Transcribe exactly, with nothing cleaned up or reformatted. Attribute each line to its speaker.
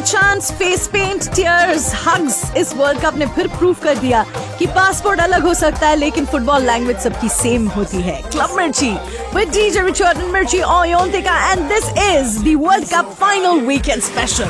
Speaker 1: Chance, face paint, tears, hugs, इस world cup ने फिर प्रूव कर दिया कि पासपोर्ट अलग हो सकता है लेकिन फुटबॉल लैंग्वेज सबकी सेम होती है। क्लब मिर्ची with D J Richard and Mirchi Oyontika, and this is the World Cup final weekend special.